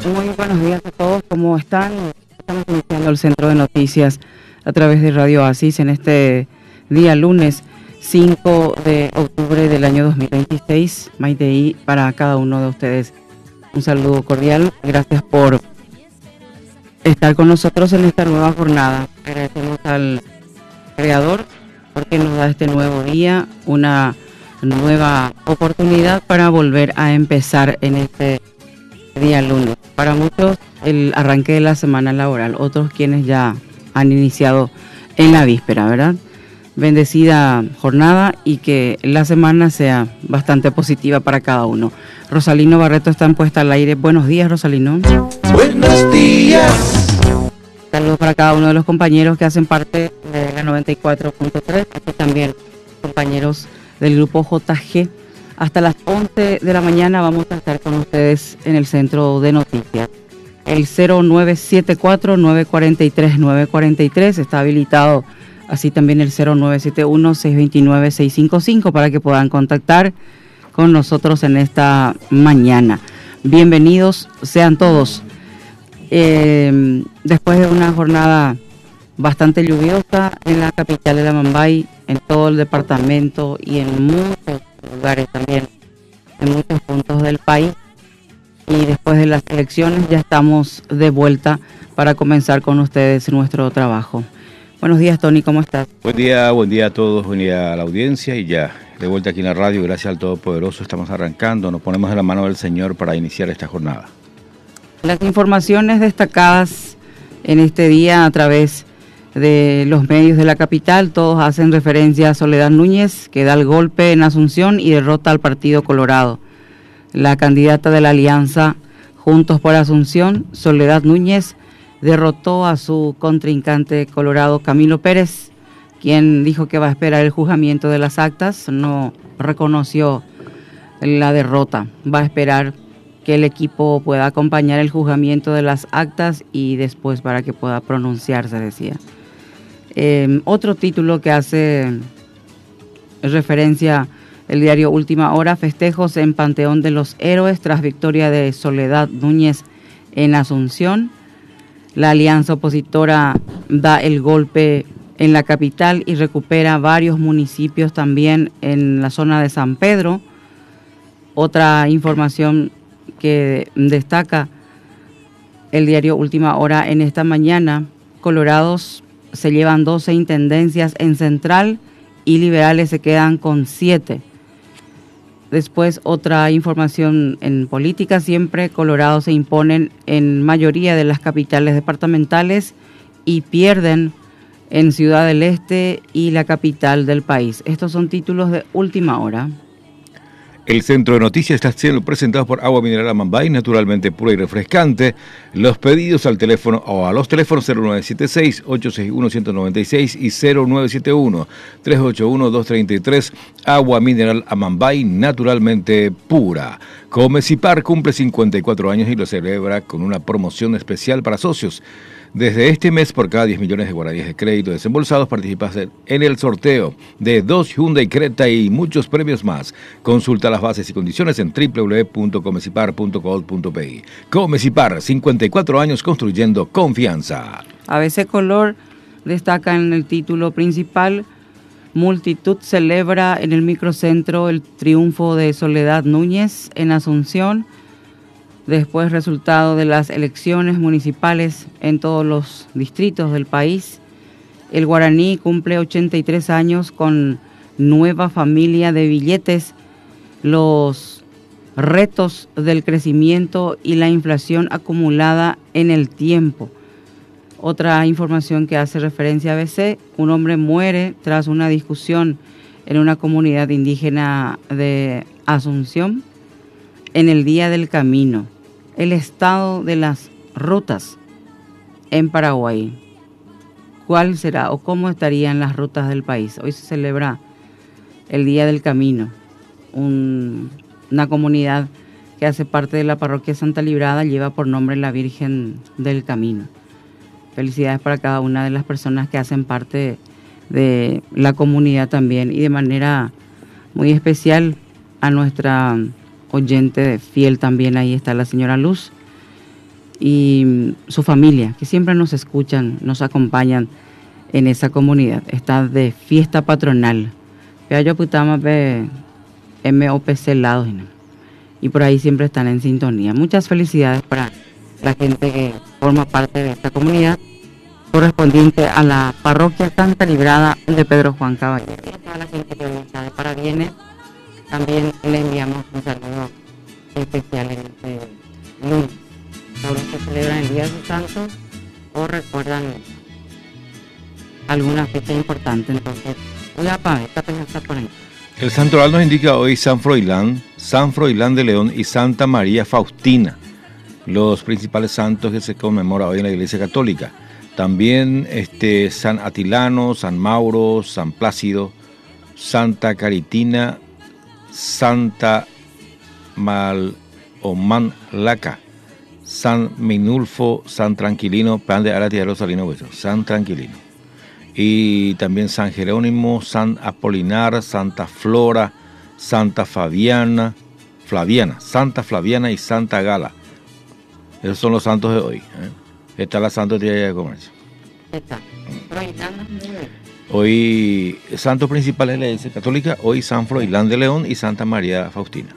Muy buenos días a todos, ¿cómo están? Estamos iniciando el centro de noticias a través de Radio Oasis en este día lunes 5 de octubre del año 2026. Maiteí para cada uno de ustedes. Un saludo cordial, gracias por estar con nosotros en esta nueva jornada. Agradecemos al Creador porque nos da este nuevo día, una nueva oportunidad para volver a empezar en este día lunes. Para muchos el arranque de la semana laboral, otros quienes ya han iniciado en la víspera, ¿verdad? Bendecida jornada y que la semana sea bastante positiva para cada uno. Rosalino Barreto está en puesta al aire. Buenos días, Rosalino. Buenos días. Saludos para cada uno de los compañeros que hacen parte de la 94.3. Aquí también compañeros del grupo JG. Hasta las 11 de la mañana vamos a estar con ustedes en el centro de noticias. El 0974-943-943 está habilitado, así también el 0971-629-655 para que puedan contactar con nosotros en esta mañana. Bienvenidos sean todos. Después de una jornada bastante lluviosa en la capital de la Amambay, en todo el departamento y en muchos lugares también, en muchos puntos del país. Y después de las elecciones ya estamos de vuelta para comenzar con ustedes nuestro trabajo. Buenos días, Tony, ¿cómo estás? Buen día a todos, buen día a la audiencia y ya de vuelta aquí en la radio, gracias al Todopoderoso estamos arrancando, nos ponemos de la mano del Señor para iniciar esta jornada. Las informaciones destacadas en este día a través de los medios de la capital, todos hacen referencia a Soledad Núñez, que da el golpe en Asunción y derrota al Partido Colorado. La candidata de la alianza Juntos por Asunción, Soledad Núñez, derrotó a su contrincante colorado Camilo Pérez, quien dijo que va a esperar el juzgamiento de las actas, no reconoció la derrota, va a esperar que el equipo pueda acompañar el juzgamiento de las actas y después para que pueda pronunciarse, decía. Otro título que hace referencia el diario Última Hora, festejos en Panteón de los Héroes tras victoria de Soledad Núñez en Asunción. La alianza opositora da el golpe en la capital y recupera varios municipios también en la zona de San Pedro. Otra información que destaca el diario Última Hora en esta mañana, colorados se llevan 12 intendencias en Central y liberales se quedan con 7. Después otra información en política, siempre colorados se imponen en mayoría de las capitales departamentales y pierden en Ciudad del Este y la capital del país. Estos son títulos de Última Hora. El centro de noticias está siendo presentado por Agua Mineral Amambay, naturalmente pura y refrescante. Los pedidos al teléfono o a los teléfonos 0976-861-196 y 0971-381-233. Agua Mineral Amambay, naturalmente pura. Comecipar cumple 54 años y lo celebra con una promoción especial para socios. Desde este mes, por cada 10 millones de guaraníes de crédito desembolsados, participas en el sorteo de 2 Hyundai Creta y muchos premios más. Consulta las bases y condiciones en www.comecipar.co.pi. Comecipar, 54 años construyendo confianza. ABC Color destaca en el título principal: multitud celebra en el microcentro el triunfo de Soledad Núñez en Asunción. Después, resultado de las elecciones municipales en todos los distritos del país, el guaraní cumple 83 años con nueva familia de billetes. Los retos del crecimiento y la inflación acumulada en el tiempo. Otra información que hace referencia a ABC: un hombre muere tras una discusión en una comunidad indígena de Asunción en el Día del Camino. El estado de las rutas en Paraguay. ¿Cuál será o cómo estarían las rutas del país? Hoy se celebra el Día del Camino. Una comunidad que hace parte de la parroquia Santa Librada lleva por nombre la Virgen del Camino. Felicidades para cada una de las personas que hacen parte de la comunidad también, y de manera muy especial a nuestra oyente fiel también, ahí está la señora Luz, y su familia, que siempre nos escuchan, nos acompañan en esa comunidad. Está de fiesta patronal. Pero putama MOPC lados y por ahí siempre están en sintonía. Muchas felicidades para la gente que forma parte de esta comunidad correspondiente a la parroquia Santa Librada de Pedro Juan Caballero. Y a toda la gente que hoy está de parabienes, también le enviamos un saludo especial en este lunes. Todos los que celebran el Día de sus Santos o recuerdan alguna fecha importante, entonces voy a pagar, esta pena está por ahí. El santoral nos indica hoy San Froilán de León y Santa María Faustina, los principales santos que se conmemora hoy en la Iglesia Católica. También San Atilano, San Mauro, San Plácido, Santa Caritina, Santa Malomán-Laca, San Minulfo, San Tranquilino, pan de Arati de Rosalino Hueso, San Tranquilino. Y también San Jerónimo, San Apolinar, Santa Flora, Santa Flaviana, Santa Flaviana y Santa Gala. Esos son los santos de hoy. Está la Santa Tía de Comercio. Hoy, santos principales de la Iglesia Católica, hoy San Froilán de León y Santa María Faustina.